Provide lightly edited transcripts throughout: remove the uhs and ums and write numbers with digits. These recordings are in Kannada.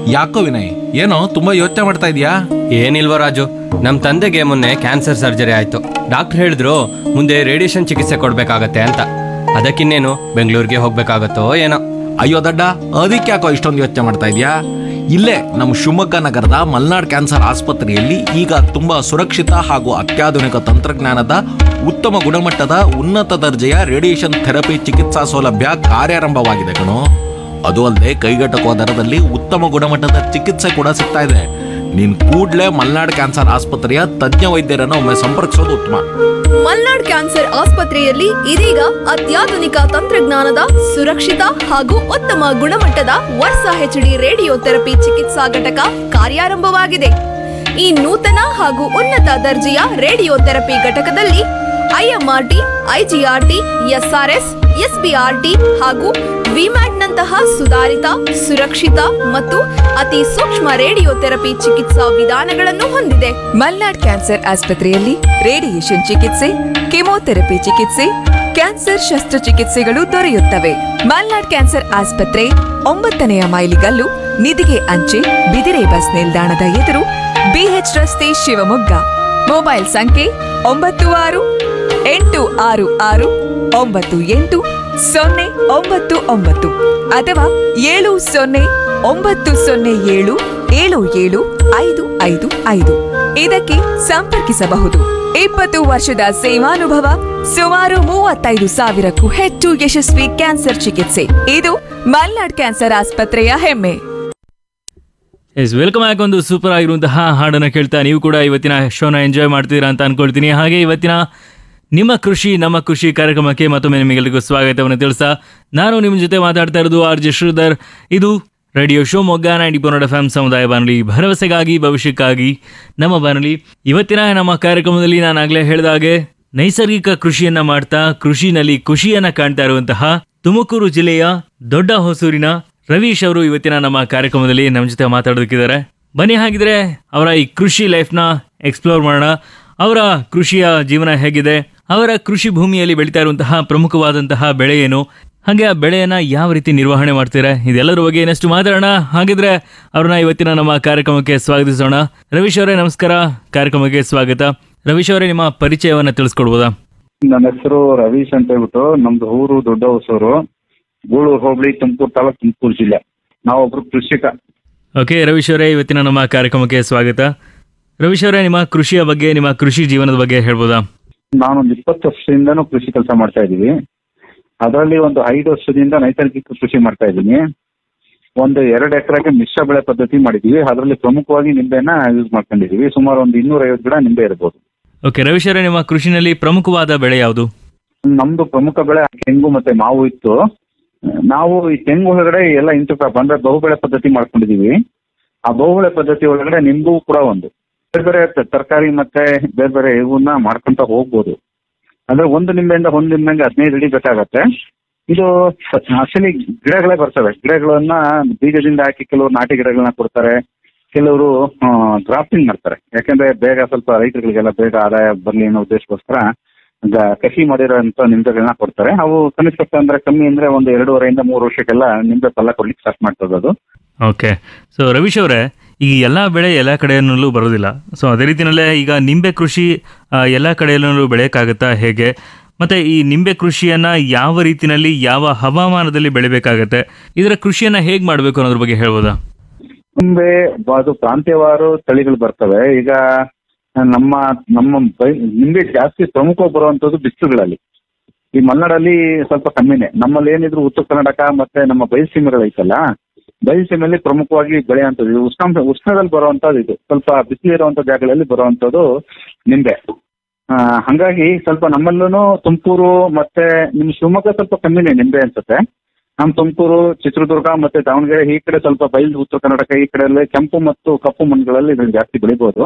ಯಾಕೋ ವಿನಯ್, ಏನೋ ತುಂಬಾ ಯೋಚನೆ ಮಾಡ್ತಾ ಇದೀಯಾ? ಏನಿಲ್ವ ರಾಜು, ನಮ್ಮ ತಂದೆಗೆ ಮೊನ್ನೆ ಕ್ಯಾನ್ಸರ್ ಸರ್ಜರಿ ಆಯ್ತು. ಡಾಕ್ಟರ್ ಹೇಳಿದ್ರು ಮುಂದೆ ರೇಡಿಯೇಷನ್ ಚಿಕಿತ್ಸೆ ಕೊಡ್ಬೇಕಾಗತ್ತೆ ಅಂತ. ಅದಕ್ಕಿನ್ನೇನು ಬೆಂಗಳೂರಿಗೆ ಹೋಗ್ಬೇಕಾಗತ್ತೋ ಏನೋ. ಅಯ್ಯೋ ದಡ್ಡ, ಅದಕ್ಕೆ ಯಾಕೋ ಇಷ್ಟೊಂದು ಯೋಚನೆ ಮಾಡ್ತಾ ಇದೀಯಾ? ಇಲ್ಲೇ ನಮ್ಮ ಶಿವಮೊಗ್ಗ ನಗರದ ಮಲ್ನಾಡ್ ಕ್ಯಾನ್ಸರ್ ಆಸ್ಪತ್ರೆಯಲ್ಲಿ ಈಗ ತುಂಬಾ ಸುರಕ್ಷಿತ ಹಾಗೂ ಅತ್ಯಾಧುನಿಕ ತಂತ್ರಜ್ಞಾನದ ಉತ್ತಮ ಗುಣಮಟ್ಟದ ಉನ್ನತ ದರ್ಜೆಯ ರೇಡಿಯೇಷನ್ ಥೆರಪಿ ಚಿಕಿತ್ಸಾ ಸೌಲಭ್ಯ ಕಾರ್ಯಾರಂಭವಾಗಿದೆ ಕಣೋ. ಅದು ಅಲ್ಲದೆ ಕೈಗೆಟಕುವ ದರದಲ್ಲಿ ಉತ್ತಮ ಗುಣಮಟ್ಟದ ಚಿಕಿತ್ಸೆ ಕೂಡ ಸಿಗ್ತಾ ಇದೆ. ನೀನ್ ಕೂಡ್ಲೇ ಮಲ್ನಾಡ್ ಕ್ಯಾನ್ಸರ್ ಆಸ್ಪತ್ರೆಯ ತಜ್ಞ ವೈದ್ಯರನ್ನು ಒಮ್ಮೆ ಸಂಪರ್ಕಿಸೋದು ಉತ್ತಮ. ಮಲ್ನಾಡ್ ಕ್ಯಾನ್ಸರ್ ಆಸ್ಪತ್ರೆಯಲ್ಲಿ ಇದೀಗ ಅತ್ಯಾಧುನಿಕ ತಂತ್ರಜ್ಞಾನದ ಸುರಕ್ಷಿತ ಹಾಗೂ ಉತ್ತಮ ಗುಣಮಟ್ಟದ ವರ್ಸಾ ಹೆಚ್ಡಿ ರೇಡಿಯೋ ಥೆರಪಿ ಚಿಕಿತ್ಸಾ ಘಟಕ ಕಾರ್ಯಾರಂಭವಾಗಿದೆ. ಈ ನೂತನ ಹಾಗೂ ಉನ್ನತ ದರ್ಜೆಯ ರೇಡಿಯೋ ಥೆರಪಿ ಘಟಕದಲ್ಲಿ ಐಎಂಆರ್ಟಿ, ಐಜಿಆರ್ಟಿ, ಎಸ್ಆರ್ಎಸ್, ಎಸ್ಬಿಆರ್ಟಿ ಹಾಗೂ ವಿಮ್ಯಾಟ್ನಂತಹ ಸುಧಾರಿತ, ಸುರಕ್ಷಿತ ಮತ್ತು ಅತಿ ಸೂಕ್ಷ್ಮ ರೇಡಿಯೋ ಥೆರಪಿ ಚಿಕಿತ್ಸಾ ವಿಧಾನಗಳನ್ನು ಹೊಂದಿದೆ. ಮಲ್ನಾಡ್ ಕ್ಯಾನ್ಸರ್ ಆಸ್ಪತ್ರೆಯಲ್ಲಿ ರೇಡಿಯೇಷನ್ ಚಿಕಿತ್ಸೆ, ಕೆಮೊಥೆರಪಿ ಚಿಕಿತ್ಸೆ, ಕ್ಯಾನ್ಸರ್ ಶಸ್ತ್ರಚಿಕಿತ್ಸೆಗಳು ದೊರೆಯುತ್ತವೆ. ಮಲ್ನಾಡ್ ಕ್ಯಾನ್ಸರ್ ಆಸ್ಪತ್ರೆ 9ನೇ ಮೈಲಿಗಲ್ಲು, ನಿಧಿಗೆ ಅಂಚೆ, ಬಿದಿರೆ ಬಸ್ ನಿಲ್ದಾಣದ ಎದುರು, ಬಿಎಚ್ ರಸ್ತೆ, ಶಿವಮೊಗ್ಗ. ಮೊಬೈಲ್ ಸಂಖ್ಯೆ 9666988099 ಅಥವಾ 7090077755 ಇದಕ್ಕೆ ಸಂಪರ್ಕಿಸಬಹುದು. 20 ವರ್ಷದ ಸೇವಾನುಭವ, ಸುಮಾರು 35,000ಕ್ಕೂ ಹೆಚ್ಚು ಯಶಸ್ವಿ ಕ್ಯಾನ್ಸರ್ ಚಿಕಿತ್ಸೆ. ಇದು ಮಲ್ನಾಡ್ ಕ್ಯಾನ್ಸರ್ ಆಸ್ಪತ್ರೆಯ ಹೆಮ್ಮೆ. Welcome back. ಒಂದು ಸೂಪರ್ ಆಗಿರುವಂತಹ ಹಾಡನ್ನು ಕೇಳ್ತಾ ನೀವು ಕೂಡ ಇವತ್ತಿನ ಶೋನ ಎಂಜಾಯ್ ಮಾಡ್ತೀರಾ ಅಂತ ಅನ್ಕೊಳ್ತೀನಿ. ಹಾಗೆ ಇವತ್ತಿನ ನಿಮ್ಮ ಕೃಷಿ ನಮ್ಮ ಕೃಷಿ ಕಾರ್ಯಕ್ರಮಕ್ಕೆ ಮತ್ತೊಮ್ಮೆ ನಿಮಗೆಲ್ಲರಿಗೂ ಸ್ವಾಗತವನ್ನು ತಿಳಿಸ್ತಾ ನಾನು ನಿಮ್ಮ ಜೊತೆ ಮಾತಾಡ್ತಾ ಇರೋದು RJ ಶ್ರೀಧರ್. ಇದು ರೇಡಿಯೋ ಶಿವಮೊಗ್ಗ 90.4 FM ಸಮುದಾಯ ಬಾನುಲಿ, ಭರವಸೆಗಾಗಿ ಭವಿಷ್ಯಕ್ಕಾಗಿ ನಮ್ಮ ಬಾನುಲಿ. ಇವತ್ತಿನ ನಮ್ಮ ಕಾರ್ಯಕ್ರಮದಲ್ಲಿ ನಾನು ಆಗಲೇ ಹೇಳಿದ ಹಾಗೆ ನೈಸರ್ಗಿಕ ಕೃಷಿಯನ್ನ ಮಾಡ್ತಾ ಕೃಷಿನಲ್ಲಿ ಖುಷಿಯನ್ನ ಕಾಣ್ತಾ ಇರುವಂತಹ ತುಮಕೂರು ಜಿಲ್ಲೆಯ ದೊಡ್ಡ ಹೊಸೂರಿನ ರವೀಶ್ ಅವರು ಇವತ್ತಿನ ನಮ್ಮ ಕಾರ್ಯಕ್ರಮದಲ್ಲಿ ನಮ್ಮ ಜೊತೆ ಮಾತಾಡೋದಕ್ಕಿದ್ದಾರೆ. ಬನ್ನಿ ಹಾಗಿದ್ರೆ ಅವರ ಈ ಕೃಷಿ ಲೈಫ್ನ ಎಕ್ಸ್ಪ್ಲೋರ್ ಮಾಡೋಣ. ಅವರ ಕೃಷಿಯ ಜೀವನ ಹೇಗಿದೆ, ಅವರ ಕೃಷಿ ಭೂಮಿಯಲ್ಲಿ ಬೆಳೀತಾ ಇರುವಂತಹ ಪ್ರಮುಖವಾದಂತಹ ಬೆಳೆ ಏನು, ಹಾಗೆ ಆ ಬೆಳೆಯನ್ನ ಯಾವ ರೀತಿ ನಿರ್ವಹಣೆ ಮಾಡ್ತೀರಾ, ಇದೆಲ್ಲರ ಬಗ್ಗೆ ಇನ್ನಷ್ಟು ಮಾತಾಡೋಣ. ಹಾಗಿದ್ರೆ ಅವ್ರನ್ನ ಇವತ್ತಿನ ನಮ್ಮ ಕಾರ್ಯಕ್ರಮಕ್ಕೆ ಸ್ವಾಗತಿಸೋಣ. ರವೀಶ್ ಅವರೇ ನಮಸ್ಕಾರ, ಕಾರ್ಯಕ್ರಮಕ್ಕೆ ಸ್ವಾಗತ. ರವೀಶ್ ಅವರೇ, ನಿಮ್ಮ ಪರಿಚಯವನ್ನ ತಿಳಿಸ್ಕೊಡ್ಬೋದಾ? ನನ್ನ ಹೆಸರು ರವೀಶ್ ಅಂತ ಹೇಳ್ಬಿಟ್ಟು, ನಮ್ದು ಊರು ದೊಡ್ಡ ಹೊಸೂರು, ಗೂಳೂರು ಹೋಬಳಿ, ತುಮಕೂರು ತಾಲೂಕು, ತುಮಕೂರು ಜಿಲ್ಲೆ. ನಾವೊಬ್ರು ಕೃಷಿಕ. ಓಕೆ ರವೀಶ್ ಅವರೇ, ಇವತ್ತಿನ ನಮ್ಮ ಕಾರ್ಯಕ್ರಮಕ್ಕೆ ಸ್ವಾಗತ. ರವೀಶ್ ಅವರೇ, ನಿಮ್ಮ ಕೃಷಿಯ ಬಗ್ಗೆ, ನಿಮ್ಮ ಕೃಷಿ ಜೀವನದ ಬಗ್ಗೆ ಹೇಳ್ಬೋದಾ? ನಾನೊಂದು 20 ವರ್ಷದಿಂದನೂ ಕೃಷಿ ಕೆಲಸ ಮಾಡ್ತಾ ಇದ್ದೀವಿ. ಅದರಲ್ಲಿ ಒಂದು 5 ವರ್ಷದಿಂದ ನೈಸರ್ಗಿಕ ಕೃಷಿ ಮಾಡ್ತಾ ಇದ್ದೀನಿ. ಒಂದು 2 ಎಕರೆಗೆ ಮಿಶ್ರ ಬೆಳೆ ಪದ್ಧತಿ ಮಾಡಿದ್ದೀವಿ. ಅದರಲ್ಲಿ ಪ್ರಮುಖವಾಗಿ ನಿಂಬೆನ ಯೂಸ್ ಮಾಡ್ಕೊಂಡಿದ್ದೀವಿ. ಸುಮಾರು ಒಂದು 250 ಗಿಡ ನಿಂಬೆ ಇರ್ಬೋದು. ಓಕೆ ರವೀಶ್ ಅವರೇ, ನಿಮ್ಮ ಕೃಷಿನಲ್ಲಿ ಪ್ರಮುಖವಾದ ಬೆಳೆ ಯಾವುದು? ನಮ್ದು ಪ್ರಮುಖ ಬೆಳೆ ತೆಂಗು ಮತ್ತೆ ಮಾವು ಇತ್ತು. ನಾವು ಈ ತೆಂಗು ಒಳಗಡೆ ಎಲ್ಲ ಇಂಟರ್ಕ್ರಾಪ್ ಅಂದ್ರೆ ಬಹುಬೆಳೆ ಪದ್ಧತಿ ಮಾಡ್ಕೊಂಡಿದೀವಿ. ಆ ಬಹುಬೆಳೆ ಪದ್ಧತಿ ಒಳಗಡೆ ನಿಂಬು ಕೂಡ ಒಂದು. ಬೇರೆ ಬೇರೆ ತರಕಾರಿ ಮತ್ತೆ ಬೇರೆ ಬೇರೆ ಇವನ್ನ ಮಾಡ್ಕೊಂತ ಹೋಗ್ಬೋದು. ಅಂದ್ರೆ ಒಂದು ನಿಂಬೆಯಿಂದ ಒಂದು ನಿಂಬೆಗೆ 15 ಅಡಿ ಬೇಕಾಗತ್ತೆ. ಇದು ಆಕ್ಚುಲಿ ಗಿಡಗಳೇ ಬರ್ತವೆ. ಗಿಡಗಳನ್ನ ಬೀಜದಿಂದ ಹಾಕಿ ಕೆಲವರು ನಾಟಿ ಗಿಡಗಳನ್ನ ಕೊಡ್ತಾರೆ, ಕೆಲವರು ಗ್ರಾಫ್ಟಿಂಗ್ ಮಾಡ್ತಾರೆ. ಯಾಕಂದ್ರೆ ಬೇಗ ಸ್ವಲ್ಪ ರೈತರುಗಳಿಗೆಲ್ಲ ಬೇಗ ಆದಾಯ ಬರಲಿ ಅನ್ನೋ ಉದ್ದೇಶಕ್ಕೋಸ್ಕರ ಕಸಿ ಮಾಡಿರೋಂಥ ನಿಂಬೆಗಳನ್ನ ಕೊಡ್ತಾರೆ. ಅವು ಕನಿಷ್ಠ ಅಂದ್ರೆ ಕಮ್ಮಿ ಅಂದ್ರೆ ಒಂದು 2.5 3 ವರ್ಷಕ್ಕೆಲ್ಲ ನಿಂಬೆ ಫಲ ಕೊಡ್ಲಿಕ್ಕೆ ಸ್ಟಾರ್ಟ್ ಮಾಡ್ತದೆ ಅದು. ಓಕೆ, ಸೊ ರವೀಶ್ ಅವರೇ, ಈ ಎಲ್ಲ ಬೆಳೆ ಎಲ್ಲ ಕಡೆಯಲ್ಲೂ ಬರೋದಿಲ್ಲ. ಸೊ ಅದೇ ರೀತಿಯಲ್ಲೇ ಈಗ ನಿಂಬೆ ಕೃಷಿ ಎಲ್ಲ ಕಡೆಯಲ್ಲೂ ಬೆಳೆಯೋಕ್ಕಾಗತ್ತಾ, ಹೇಗೆ? ಮತ್ತೆ ಈ ನಿಂಬೆ ಕೃಷಿಯನ್ನ ಯಾವ ರೀತಿಯಲ್ಲಿ, ಯಾವ ಹವಾಮಾನದಲ್ಲಿ ಬೆಳಿಬೇಕಾಗತ್ತೆ, ಇದರ ಕೃಷಿಯನ್ನ ಹೇಗೆ ಮಾಡಬೇಕು ಅನ್ನೋದ್ರ ಬಗ್ಗೆ ಹೇಳ್ಬೋದಾ? ನಿಂಬೆ ಅದು ಪ್ರಾಂತ್ಯವಾರು ತಳಿಗಳು ಬರ್ತವೆ. ಈಗ ನಮ್ಮ ನಿಂಬೆ ಜಾಸ್ತಿ ಪ್ರಮುಖವಾಗಿ ಬರುವಂತದ್ದು ಬಿಸಿಲುಗಳಲ್ಲಿ. ಈ ಮಲೆನಾಡಲ್ಲಿ ಸ್ವಲ್ಪ ಕಮ್ಮಿನೇ. ನಮ್ಮಲ್ಲಿ ಏನಿದ್ರು ಉತ್ತರ ಕರ್ನಾಟಕ ಮತ್ತೆ ನಮ್ಮ ಬಯಲುಸೀಮೆಗಳೈತಲ್ಲ, ಬಯಲುಸೀಮೆಯಲ್ಲಿ ಪ್ರಮುಖವಾಗಿ ಬೆಳೆಯುವಂಥದ್ದು ಉಷ್ಣದಲ್ಲಿ ಬರುವಂತದ್ದು. ಇದು ಸ್ವಲ್ಪ ಬಿಸಿಲಿರುವಂತ ಜಾಗಗಳಲ್ಲಿ ಬರುವಂತದ್ದು ನಿಂಬೆ. ಹಂಗಾಗಿ ಸ್ವಲ್ಪ ನಮ್ಮಲ್ಲೂ ತುಮಕೂರು ಮತ್ತೆ ನಿಮ್ ಶಿವಮೊಗ್ಗ ಸ್ವಲ್ಪ ಕಮ್ಮಿನೇ ನಿಂಬೆ ಅನ್ಸುತ್ತೆ. ನಮ್ಮ ತುಮಕೂರು, ಚಿತ್ರದುರ್ಗ ಮತ್ತೆ ದಾವಣಗೆರೆ ಈ ಕಡೆ ಸ್ವಲ್ಪ ಬಯಲು ಉತ್ತರ ಕರ್ನಾಟಕ ಈ ಕಡೆ ಕೆಂಪು ಮತ್ತು ಕಪ್ಪು ಮಣ್ಣುಗಳಲ್ಲಿ ಇದನ್ನು ಜಾಸ್ತಿ ಬೆಳಿಬೋದು.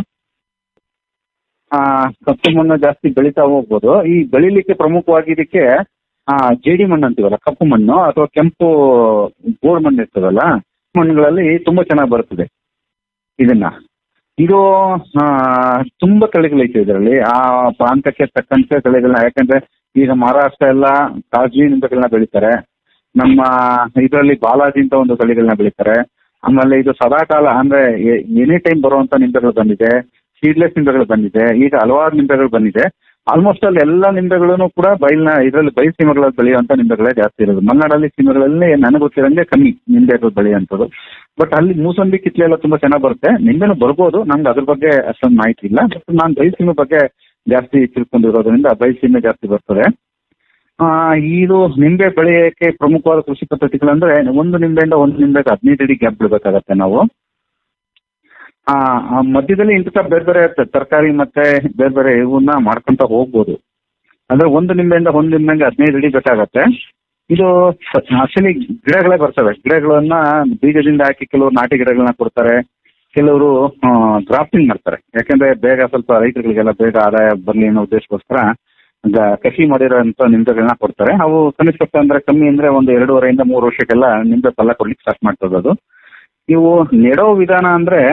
ಕಪ್ಪು ಮಣ್ಣು ಜಾಸ್ತಿ ಬೆಳೀತಾ ಹೋಗ್ಬೋದು. ಈ ಬೆಳಿಲಿಕ್ಕೆ ಪ್ರಮುಖವಾಗಿ ಇದಕ್ಕೆ ಜೇಡಿ ಮಣ್ಣು ಅಂತೀವಲ್ಲ, ಕಪ್ಪು ಮಣ್ಣು ಅಥವಾ ಕೆಂಪು ಗೋಡ್ ಮಣ್ಣು ಇರ್ತದಲ್ಲ, ಮಣ್ಣುಗಳಲ್ಲಿ ತುಂಬಾ ಚೆನ್ನಾಗಿ ಬರ್ತದೆ ಇದನ್ನ. ಇದು ತುಂಬಾ ತಳಿಗಳೈತೆ ಇದರಲ್ಲಿ. ಆ ಪ್ರಾಂತಕ್ಕೆ ತಕ್ಕಂತೆ ತಳಿಗಳನ್ನ, ಯಾಕಂದ್ರೆ ಈಗ ಮಹಾರಾಷ್ಟ್ರ ಎಲ್ಲ ಕಾಜಿ ನಿಂಬೆಗಳನ್ನ ಬೆಳೀತಾರೆ. ನಮ್ಮ ಇದರಲ್ಲಿ ಬಾಲಾಜಿ ಅಂತ ಒಂದು ತಳಿಗಳನ್ನ ಬೆಳೀತಾರೆ. ಆಮೇಲೆ ಇದು ಸದಾಕಾಲ ಅಂದ್ರೆ ಎನಿ ಟೈಮ್ ಬರುವಂತ ನಿಂಬೆಗಳು ಬಂದಿದೆ, ಸೀಡ್ಲೆಸ್ ನಿಂಬೆಗಳು ಬಂದಿದೆ, ಈಗ ಹಲವಾರು ನಿಂಬೆಗಳು ಬಂದಿದೆ. ಆಲ್ಮೋಸ್ಟ್ ಅಲ್ಲಿ ಎಲ್ಲ ನಿಂಬೆಗಳನ್ನು ಕೂಡ ಇದರಲ್ಲಿ ಬಯಲು ಸೀಮೆಗಳಲ್ಲಿ ಬೆಳೆಯುವಂತ ನಿಂಬೆಗಳೇ ಜಾಸ್ತಿ ಇರೋದು. ಮಲೆನಾಡಲ್ಲಿ ಸೀಮೆಗಳಲ್ಲಿ ನನಗೆ ಗೊತ್ತಿರಂಗೆ ಕಮ್ಮಿ ನಿಂಬೆಗಳು ಬೆಳೆಯುವಂಥದ್ದು. ಬಟ್ ಅಲ್ಲಿ ಮೂಸಂಬಿ ಕಿತ್ಲೆ ಎಲ್ಲ ತುಂಬಾ ಚೆನ್ನಾಗಿ ಬರುತ್ತೆ. ನಿಂಬೆನು ಬರ್ಬೋದು, ನಂಗೆ ಅದ್ರ ಬಗ್ಗೆ ಅಷ್ಟೊಂದು ಮಾಹಿತಿ ಇಲ್ಲ. ಬಟ್ ನಾನು ಬಯಲು ಸೀಮೆ ಬಗ್ಗೆ ಜಾಸ್ತಿ ತಿಳ್ಕೊಂಡಿರೋದ್ರಿಂದ ಬಯಲು ಸೀಮೆ ಜಾಸ್ತಿ ಬರ್ತದೆ. ಇದು ನಿಂಬೆ ಬೆಳೆಯೋಕೆ ಪ್ರಮುಖವಾದ ಕೃಷಿ ಪದ್ಧತಿಗಳಂದ್ರೆ, ಒಂದು ನಿಂಬೆಯಿಂದ ಒಂದು ನಿಂಬೆಗೆ 15 ಅಡಿ ಗ್ಯಾಪ್ ಬಿಡಬೇಕಾಗತ್ತೆ ನಾವು. ಮಧ್ಯದಲ್ಲಿ ಇಂಥ ಬೇರೆ ಬೇರೆ ತರಕಾರಿ ಮತ್ತೆ ಬೇರೆ ಬೇರೆ ಇವನ್ನ ಮಾಡ್ಕೊಂತ ಹೋಗ್ಬೋದು. ಅಂದ್ರೆ ಒಂದು ನಿಂಬೆಯಿಂದ ಒಂದು ನಿಂಬೆಗೆ 15 ಅಡಿ ಬೇಕಾಗತ್ತೆ. ಇದು ಆಕ್ಚುಲಿ ಗಿಡಗಳೇ ಬರ್ತವೆ. ಗಿಡಗಳನ್ನ ಬೀಜದಿಂದ ಹಾಕಿ ಕೆಲವರು ನಾಟಿ ಗಿಡಗಳನ್ನ ಕೊಡ್ತಾರೆ, ಕೆಲವರು ಗ್ರಾಫ್ಟಿಂಗ್ ಮಾಡ್ತಾರೆ. ಯಾಕಂದ್ರೆ ಬೇಗ ಸ್ವಲ್ಪ ರೈತರುಗಳಿಗೆಲ್ಲ ಬೇಗ ಆದಾಯ ಬರಲಿ ಅನ್ನೋ ಉದ್ದೇಶಕ್ಕೋಸ್ಕರ ಕಸಿ ಮಾಡಿರೋಂಥ ನಿಂಬೆಗಳನ್ನ ಕೊಡ್ತಾರೆ. ಅವು ಕನಿಷ್ಠ ಅಂದ್ರೆ ಕಮ್ಮಿ ಅಂದ್ರೆ ಒಂದು 2.5 3 ವರ್ಷಕ್ಕೆಲ್ಲ ನಿಂಬೆ ಫಲ ಕೊಡ್ಲಿಕ್ಕೆ ಸ್ಟಾರ್ಟ್ ಮಾಡ್ತದೆ ಅದು. ಇವು ನೆಡೋ ವಿಧಾನ ಅಂದ್ರೆ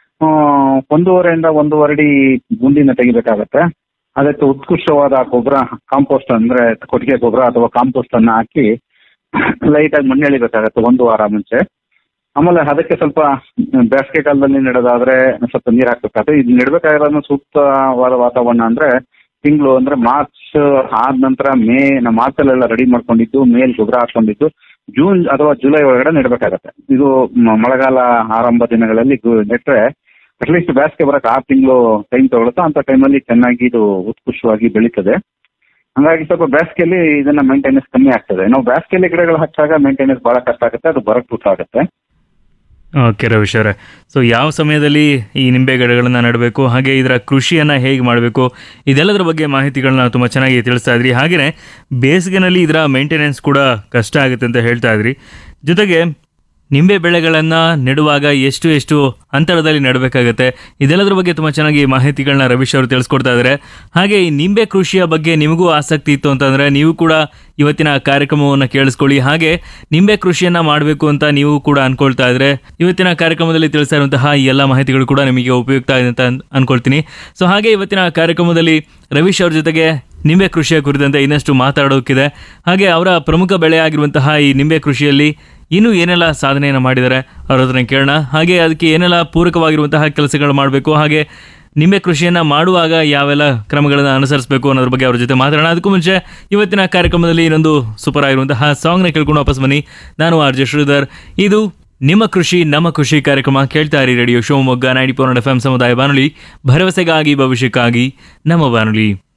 1.5 1.5 ಅಡಿ ಗುಂಡಿನ ತೆಗಿಬೇಕಾಗತ್ತೆ. ಅದಕ್ಕೆ ಉತ್ಕೃಷ್ಟವಾದ ಗೊಬ್ಬರ, ಕಾಂಪೋಸ್ಟ್ ಅಂದ್ರೆ ಕೊಟ್ಟಿಗೆ ಗೊಬ್ಬರ ಅಥವಾ ಕಾಂಪೋಸ್ಟ್ ಅನ್ನ ಹಾಕಿ ಲೈಟಾಗಿ ಮಣ್ಣು ಎಳಿಬೇಕಾಗತ್ತೆ 1 ವಾರ ಮುಂಚೆ. ಆಮೇಲೆ ಅದಕ್ಕೆ ಸ್ವಲ್ಪ ಬೇಸಿಗೆ ಕಾಲದಲ್ಲಿ ನೆಡೋದಾದ್ರೆ ಸ್ವಲ್ಪ ನೀರು ಹಾಕ್ಬೇಕಾಗುತ್ತೆ. ಇದು ನೆಡ್ಬೇಕಾಗಿರೋದು ಸೂಕ್ತವಾದ ವಾತಾವರಣ ಅಂದ್ರೆ ತಿಂಗಳು ಅಂದ್ರೆ ಮಾರ್ಚ್ ಆದ ನಂತರ ಮಾರ್ಚಲ್ಲೆಲ್ಲ ರೆಡಿ ಮಾಡ್ಕೊಂಡಿದ್ದು, ಮೇಲ್ ಗೊಬ್ಬರ ಹಾಕೊಂಡಿದ್ದು ಜೂನ್ ಅಥವಾ ಜುಲೈ ಒಳಗಡೆ ನೆಡ್ಬೇಕಾಗತ್ತೆ. ಇದು ಮಳೆಗಾಲ ಆರಂಭ ದಿನಗಳಲ್ಲಿ ನೆಟ್ರೆ ಅಟ್ಲೀಸ್ಟ್ ಬೇಸಿಗೆ ಬರಕ್ಕೆ 6 ತಿಂಗಳು ಟೈಮ್ ತಗೊಳುತ್ತೆ. ಅಂತ ಟೈಮಲ್ಲಿ ಚೆನ್ನಾಗಿ ಇದು ಉತ್ಕೃಷ್ಟವಾಗಿ ಬೆಳೀತದೆ. ಹಂಗಾಗಿ ಸ್ವಲ್ಪ ಬೇಸಿಗೆಯಲ್ಲಿ ಇದನ್ನ ಮೇಂಟೆನೆನ್ಸ್ ಕಮ್ಮಿ ಆಗ್ತದೆ. ನಾವು ಬೇಸಿಗೆಯಲ್ಲಿ ಗಿಡಗಳು ಹಚ್ಚಾಗ ಮೇಂಟೆನೆನ್ಸ್ ಬಹಳ ಕಷ್ಟ ಆಗುತ್ತೆ, ಅದು ಬರಕ್ಕೆ ಆಗುತ್ತೆ. ಓಕೆ ರವೀಶ್ ಅವರೇ, ಸೊ ಯಾವ ಸಮಯದಲ್ಲಿ ಈ ನಿಂಬೆ ಗಿಡಗಳನ್ನು ನೆಡಬೇಕು, ಹಾಗೆ ಇದರ ಕೃಷಿಯನ್ನು ಹೇಗೆ ಮಾಡಬೇಕು, ಇದೆಲ್ಲದರ ಬಗ್ಗೆ ಮಾಹಿತಿಗಳನ್ನ ತುಂಬ ಚೆನ್ನಾಗಿ ತಿಳಿಸ್ತಾ ಇದ್ರಿ. ಹಾಗೆಯೇ ಬೇಸಿಗೆನಲ್ಲಿ ಇದರ ಮೇಂಟೆನೆನ್ಸ್ ಕೂಡ ಕಷ್ಟ ಆಗುತ್ತೆ ಅಂತ ಹೇಳ್ತಾ ಇದ್ರಿ. ಜೊತೆಗೆ ನಿಂಬೆ ಬೆಳೆಗಳನ್ನು ನೆಡುವಾಗ ಎಷ್ಟು ಅಂತರದಲ್ಲಿ ನೆಡಬೇಕಾಗತ್ತೆ, ಇದೆಲ್ಲದರ ಬಗ್ಗೆ ತುಂಬ ಚೆನ್ನಾಗಿ ಮಾಹಿತಿಗಳನ್ನ ರವೀಶ್ ಅವರು ತಿಳಿಸ್ಕೊಡ್ತಾ ಇದ್ದಾರೆ. ಹಾಗೆ ಈ ನಿಂಬೆ ಕೃಷಿಯ ಬಗ್ಗೆ ನಿಮಗೂ ಆಸಕ್ತಿ ಇತ್ತು ಅಂತಂದರೆ ನೀವು ಕೂಡ ಇವತ್ತಿನ ಕಾರ್ಯಕ್ರಮವನ್ನು ಕೇಳಿಸ್ಕೊಳ್ಳಿ. ಹಾಗೆ ನಿಂಬೆ ಕೃಷಿಯನ್ನು ಮಾಡಬೇಕು ಅಂತ ನೀವು ಕೂಡ ಅನ್ಕೊಳ್ತಾ ಇದ್ರೆ ಇವತ್ತಿನ ಕಾರ್ಯಕ್ರಮದಲ್ಲಿ ತಿಳಿಸ್ತಾ ಇರುವಂತಹ ಈ ಎಲ್ಲ ಮಾಹಿತಿಗಳು ಕೂಡ ನಿಮಗೆ ಉಪಯುಕ್ತ ಆಗಿದೆ ಅಂತ ಅನ್ಕೊಳ್ತೀನಿ. ಸೊ ಹಾಗೆ ಇವತ್ತಿನ ಕಾರ್ಯಕ್ರಮದಲ್ಲಿ ರವೀಶ್ ಅವ್ರ ಜೊತೆಗೆ ನಿಂಬೆ ಕೃಷಿಯ ಕುರಿತಂತೆ ಇನ್ನಷ್ಟು ಮಾತಾಡೋಕ್ಕಿದೆ. ಹಾಗೆ ಅವರ ಪ್ರಮುಖ ಬೆಳೆ ಆಗಿರುವಂತಹ ಈ ನಿಂಬೆ ಕೃಷಿಯಲ್ಲಿ ಇನ್ನೂ ಏನೆಲ್ಲ ಸಾಧನೆಯನ್ನು ಮಾಡಿದ್ದಾರೆ ಅವ್ರ ಹತ್ರ ಕೇಳೋಣ. ಹಾಗೆ ಅದಕ್ಕೆ ಏನೆಲ್ಲ ಪೂರಕವಾಗಿರುವಂತಹ ಕೆಲಸಗಳು ಮಾಡಬೇಕು, ಹಾಗೆ ನಿಂಬೆ ಕೃಷಿಯನ್ನು ಮಾಡುವಾಗ ಯಾವೆಲ್ಲ ಕ್ರಮಗಳನ್ನು ಅನುಸರಿಸಬೇಕು ಅನ್ನೋದ್ರ ಬಗ್ಗೆ ಅವ್ರ ಜೊತೆ ಮಾತಾಡೋಣ. ಅದಕ್ಕೂ ಮುಂಚೆ ಇವತ್ತಿನ ಕಾರ್ಯಕ್ರಮದಲ್ಲಿ ಇನ್ನೊಂದು ಸೂಪರ್ ಆಗಿರುವಂತಹ ಸಾಂಗ್ನ ಕೇಳ್ಕೊಂಡು ವಾಪಸ್ ಬನ್ನಿ. ನಾನು RJ ಶ್ರೀಧರ್. ಇದು ನಿಮ್ಮ ಕೃಷಿ ನಮ್ಮ ಖುಷಿ ಕಾರ್ಯಕ್ರಮ. ಕೇಳ್ತಾ ಇರಿ ರೇಡಿಯೋ ಶಿವಮೊಗ್ಗ 90.4 FM ಸಮುದಾಯ ಬಾನುಲಿ, ಭರವಸೆಗಾಗಿ ಭವಿಷ್ಯಕ್ಕಾಗಿ ನಮ್ಮ ಬಾನುಲಿ.